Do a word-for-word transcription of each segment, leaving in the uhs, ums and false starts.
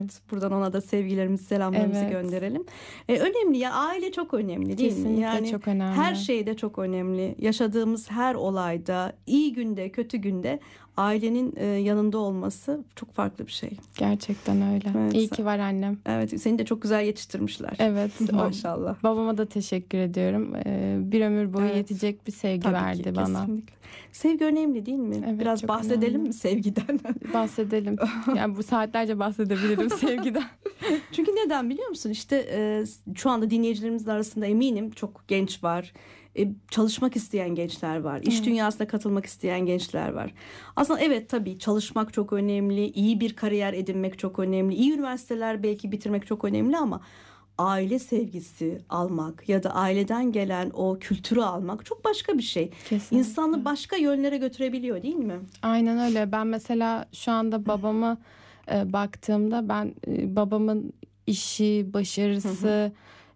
Buradan ona da sevgilerimizi, selamlarımızı Evet. gönderelim. E, önemli ya, aile çok önemli değil Kesinlikle mi? Yani çok önemli. her şeyde çok önemli. Yaşadığımız her olayda, iyi günde, kötü günde ailenin e, yanında olması çok farklı bir şey. Gerçekten öyle. Evet. İyi ki var annem. Evet, seni de çok güzel yetiştirmişler. Evet. o- Maşallah. Babama da teşekkür ediyorum. Ee, bir ömür boyu Evet. yetecek bir sevgi Tabii verdi ki, bana. kesinlikle. Sevgi önemli değil mi? Evet, Biraz çok bahsedelim önemli. mi sevgiden? Bahsedelim. Yani bu saatlerce bahsedebilirim sevgiden. Çünkü neden biliyor musun? İşte e, şu anda dinleyicilerimizin arasında eminim çok genç var. E, çalışmak isteyen gençler var. İş Evet. dünyasına katılmak isteyen gençler var. Aslında evet, tabii çalışmak çok önemli. İyi bir kariyer edinmek çok önemli. İyi üniversiteler belki bitirmek çok önemli ama aile sevgisi almak ya da aileden gelen o kültürü almak çok başka bir şey. Kesinlikle. İnsanı başka yönlere götürebiliyor değil mi? Aynen öyle. Ben mesela şu anda babama e, baktığımda ben e, babamın işi, başarısı,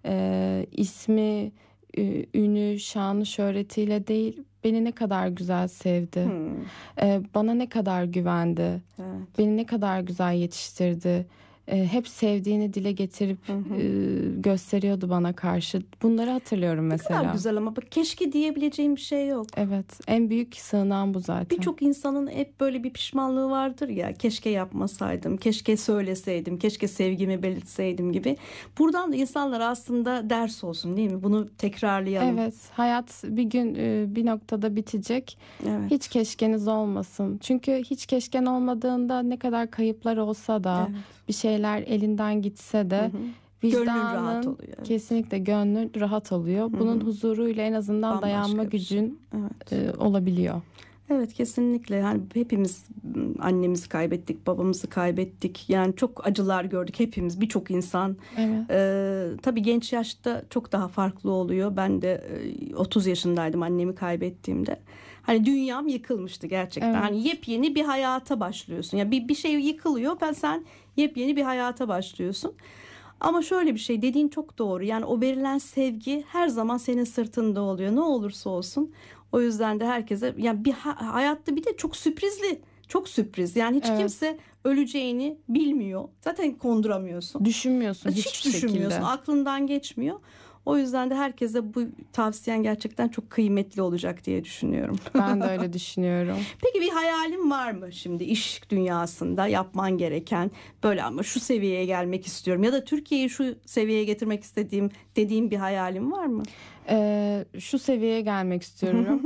e, ismi, e, ünü, şanı, şöhretiyle değil, beni ne kadar güzel sevdi. Hmm. E, bana ne kadar güvendi. Evet. Beni ne kadar güzel yetiştirdi. E, hep sevdiğini dile getirip e, gösteriyordu bana karşı. Bunları hatırlıyorum Ne mesela. kadar güzel ama bak, keşke diyebileceğim bir şey yok. Evet, en büyük sığınağım bu zaten. Birçok insanın hep böyle bir pişmanlığı vardır ya, keşke yapmasaydım, keşke söyleseydim, keşke sevgimi belirtseydim gibi. Buradan da insanlar aslında ders olsun değil mi? Bunu tekrarlayalım. Evet, hayat bir gün e, bir noktada bitecek. Evet. Hiç keşkeniz olmasın. Çünkü hiç keşken olmadığında ne kadar kayıplar olsa da, Evet. bir şeyler elinden gitse de Gönlün vicdanın rahat oluyor, evet. kesinlikle gönlün rahat oluyor. Bunun huzuruyla en azından Bambaşka dayanma bir şey. gücün Evet. e, olabiliyor. Evet, kesinlikle. Yani hepimiz annemizi kaybettik, babamızı kaybettik. Yani çok acılar gördük hepimiz, birçok insan. Evet. Ee, tabii genç yaşta çok daha farklı oluyor. Ben de e, otuz yaşındaydım annemi kaybettiğimde. Hani dünyam yıkılmıştı gerçekten. Evet. Hani yepyeni bir hayata başlıyorsun. Ya bir bir şey yıkılıyor, ben sen yepyeni bir hayata başlıyorsun. Ama şöyle bir şey, dediğin çok doğru. Yani o verilen sevgi her zaman senin sırtında oluyor. Ne olursa olsun. O yüzden de herkese, yani bir ha- hayatta bir de çok sürprizli. Çok sürpriz. Yani hiç Evet. kimse öleceğini bilmiyor. Zaten konduramıyorsun. Düşünmüyorsun Hiç hiçbir düşünmüyorsun. şekilde. Aklından geçmiyor. O yüzden de herkese bu tavsiyen gerçekten çok kıymetli olacak diye düşünüyorum. Ben de öyle düşünüyorum. Peki bir hayalin var mı şimdi iş dünyasında yapman gereken, böyle ama şu seviyeye gelmek istiyorum ya da Türkiye'yi şu seviyeye getirmek istediğim dediğim bir hayalin var mı? Ee, şu seviyeye gelmek istiyorum.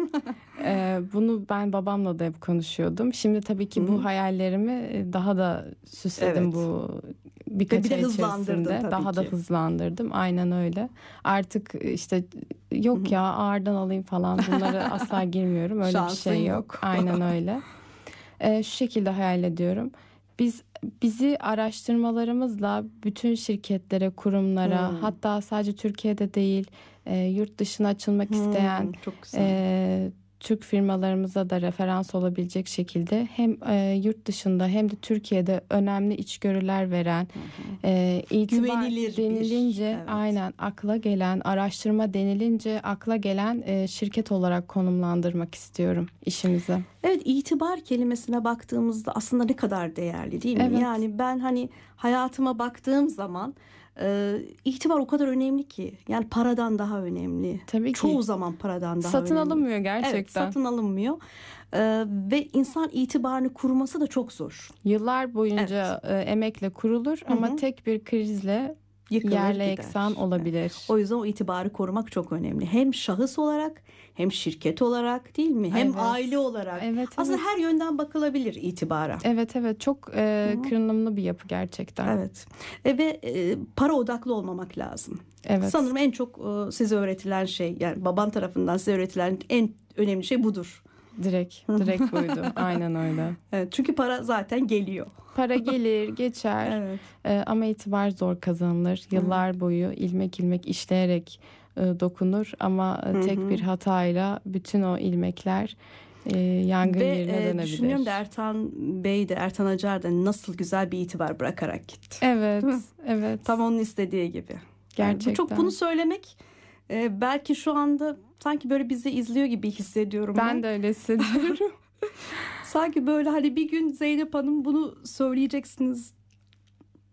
Ee, bunu ben babamla da hep konuşuyordum. Şimdi tabii ki bu hayallerimi daha da süsledim Evet. bu birkaç Ve bir de ay hızlandırdın içerisinde. tabii Daha da ki. hızlandırdım. Aynen öyle. Artık işte yok ya ağırdan alayım falan, bunlara asla girmiyorum. Öyle Şansın bir şey yok. yok. Aynen öyle. Ee, şu şekilde hayal ediyorum. Biz bizi araştırmalarımızla bütün şirketlere, kurumlara, Hmm. hatta sadece Türkiye'de değil, e, yurt dışına açılmak isteyen çok güzel. e, Türk firmalarımıza da referans olabilecek şekilde hem e, yurt dışında hem de Türkiye'de önemli içgörüler veren, e, itibar Güvenilir bir, denilince evet. aynen akla gelen, araştırma denilince akla gelen e, şirket olarak konumlandırmak istiyorum işimizi. Evet, itibar kelimesine baktığımızda aslında ne kadar değerli değil mi? Evet. Yani ben hani hayatıma baktığım zaman e, itibar o kadar önemli ki. Yani paradan daha önemli. Tabii ki. Çoğu zaman paradan daha Satın önemli. alınmıyor gerçekten. Evet, satın alınmıyor. E, ve insan itibarını kurması da çok zor. Yıllar boyunca e, emekle kurulur ama tek bir krizle Yıkılır, yerle gider. eksan olabilir. O yüzden o itibarı korumak çok önemli. Hem şahıs olarak hem şirket olarak değil mi? Hem Evet. aile olarak. Evet, Aslında evet. her yönden bakılabilir itibara. Evet evet çok e, kırılımlı bir yapı gerçekten. Evet. E, ve e, para odaklı olmamak lazım. Evet. Sanırım en çok e, size öğretilen şey, yani baban tarafından size öğretilen en önemli şey budur. Direkt, direkt buydu. Aynen öyle. Evet, çünkü para zaten geliyor. Para gelir, geçer. Evet. E, ama itibar zor kazanılır. Yıllar boyu ilmek ilmek işleyerek e, dokunur ama e, tek bir hatayla bütün o ilmekler e, yangın Ve yerine e, dönebilir. düşünüyorum da Ertan Bey de, Ertan Acar da nasıl güzel bir itibar bırakarak gitti. Evet, evet. Tam onun istediği gibi. Gerçekten. Yani bu çok, bunu söylemek e, belki şu anda sanki böyle bizi izliyor gibi hissediyorum ben. Ben de öyle hissediyorum. Sanki böyle hani bir gün Zeynep Hanım bunu söyleyeceksiniz